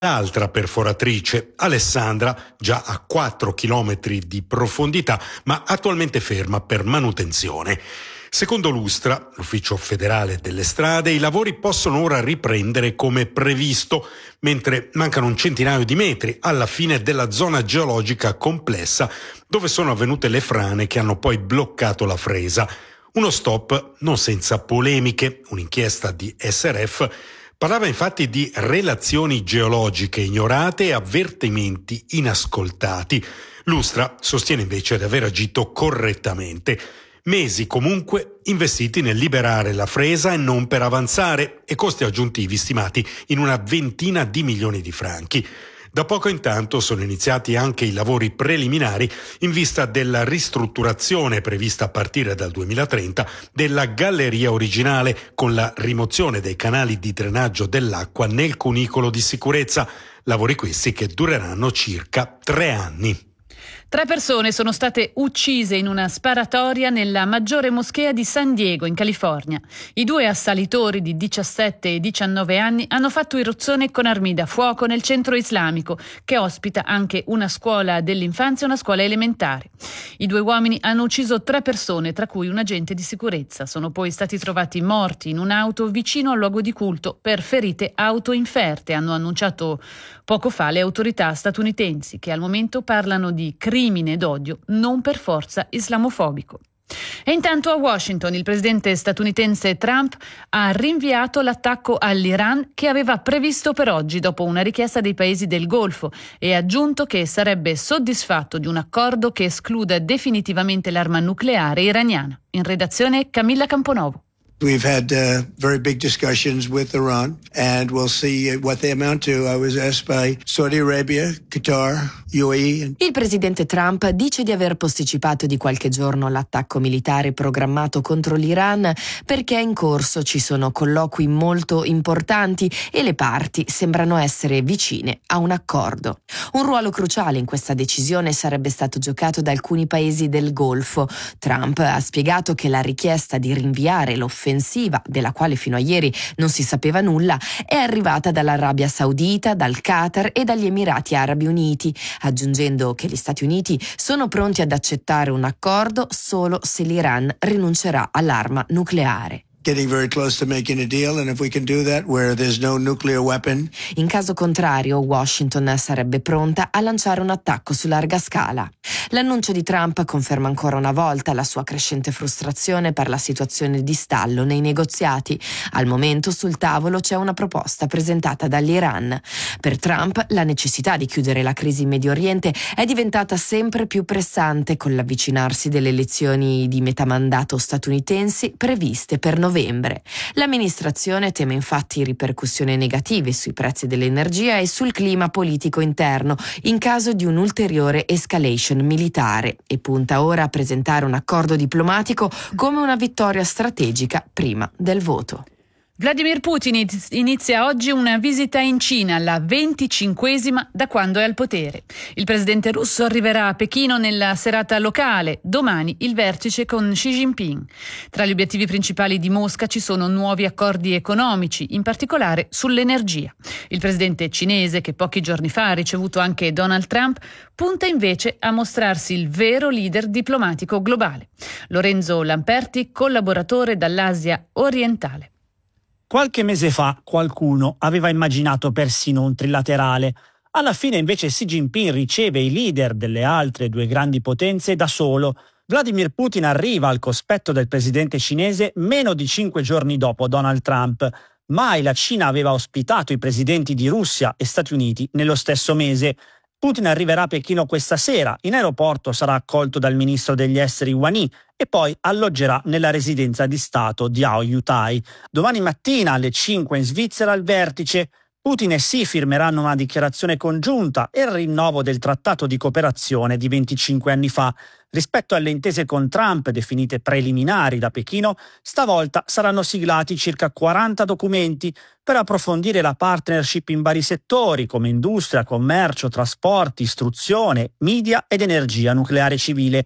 L'altra perforatrice, Alessandra, già a 4 chilometri di profondità, ma attualmente ferma per manutenzione. Secondo l'USTRA, l'Ufficio Federale delle Strade, i lavori possono ora riprendere come previsto, mentre mancano un centinaio di metri alla fine della zona geologica complessa dove sono avvenute le frane che hanno poi bloccato la fresa. Uno stop non senza polemiche. Un'inchiesta di SRF parlava infatti di relazioni geologiche ignorate e avvertimenti inascoltati. L'USTRA sostiene invece di aver agito correttamente. Mesi comunque investiti nel liberare la fresa e non per avanzare, e costi aggiuntivi stimati in una ventina di milioni di franchi. Da poco intanto sono iniziati anche i lavori preliminari in vista della ristrutturazione prevista a partire dal 2030 della galleria originale, con la rimozione dei canali di drenaggio dell'acqua nel cunicolo di sicurezza. Lavori questi che dureranno circa 3 anni. 3 persone sono state uccise in una sparatoria nella maggiore moschea di San Diego, in California. I 2 assalitori di 17 e 19 anni hanno fatto irruzione con armi da fuoco nel centro islamico, che ospita anche una scuola dell'infanzia e una scuola elementare. I 2 uomini hanno ucciso 3 persone, tra cui un agente di sicurezza. Sono poi stati trovati morti in un'auto vicino al luogo di culto per ferite autoinferte, hanno annunciato poco fa le autorità statunitensi, che al momento parlano di crimine d'odio, non per forza islamofobico. E intanto a Washington il presidente statunitense Trump ha rinviato l'attacco all'Iran che aveva previsto per oggi dopo una richiesta dei paesi del Golfo, e ha aggiunto che sarebbe soddisfatto di un accordo che escluda definitivamente l'arma nucleare iraniana. In redazione Camilla Camponovo. We've had very big discussions with Iran, and we'll see what they amount to. I was asked by Saudi Arabia, Qatar, UAE. Il presidente Trump dice di aver posticipato di qualche giorno l'attacco militare programmato contro l'Iran perché in corso ci sono colloqui molto importanti e le parti sembrano essere vicine a un accordo. Un ruolo cruciale in questa decisione sarebbe stato giocato da alcuni paesi del Golfo. Trump ha spiegato che la richiesta di rinviare l'offensiva, della quale fino a ieri non si sapeva nulla, è arrivata dall'Arabia Saudita, dal Qatar e dagli Emirati Arabi Uniti, aggiungendo che gli Stati Uniti sono pronti ad accettare un accordo solo se l'Iran rinuncerà all'arma nucleare. Getting very close to making a deal, and if we can do that where there's no nuclear weapon. In caso contrario, Washington sarebbe pronta a lanciare un attacco su larga scala. L'annuncio di Trump conferma ancora una volta la sua crescente frustrazione per la situazione di stallo nei negoziati. Al momento sul tavolo c'è una proposta presentata dall'Iran. Per Trump la necessità di chiudere la crisi in Medio Oriente è diventata sempre più pressante con l'avvicinarsi delle elezioni di metà mandato statunitensi previste per novembre. L'amministrazione teme infatti ripercussioni negative sui prezzi dell'energia e sul clima politico interno in caso di un'ulteriore escalation militare, e punta ora a presentare un accordo diplomatico come una vittoria strategica prima del voto. Vladimir Putin inizia oggi una visita in Cina, la 25esima da quando è al potere. Il presidente russo arriverà a Pechino nella serata locale, domani il vertice con Xi Jinping. Tra gli obiettivi principali di Mosca ci sono nuovi accordi economici, in particolare sull'energia. Il presidente cinese, che pochi giorni fa ha ricevuto anche Donald Trump, punta invece a mostrarsi il vero leader diplomatico globale. Lorenzo Lamperti, collaboratore dall'Asia orientale. Qualche mese fa qualcuno aveva immaginato persino un trilaterale. Alla fine invece Xi Jinping riceve i leader delle altre 2 grandi potenze da solo. Vladimir Putin arriva al cospetto del presidente cinese meno di 5 giorni dopo Donald Trump. Mai la Cina aveva ospitato i presidenti di Russia e Stati Uniti nello stesso mese. Putin arriverà a Pechino questa sera, in aeroporto sarà accolto dal ministro degli esteri Wang Yi e poi alloggerà nella residenza di Stato di Aoyutai. Domani mattina alle 5 in Svizzera il vertice. Putin e Xi firmeranno una dichiarazione congiunta e il rinnovo del trattato di cooperazione di 25 anni fa. Rispetto alle intese con Trump, definite preliminari da Pechino, stavolta saranno siglati circa 40 documenti per approfondire la partnership in vari settori come industria, commercio, trasporti, istruzione, media ed energia nucleare civile.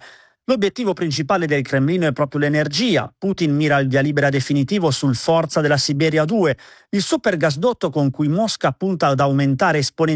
L'obiettivo principale del Cremlino è proprio l'energia. Putin mira al via libera definitivo sul Forza della Siberia 2, il supergasdotto con cui Mosca punta ad aumentare esponenzialmente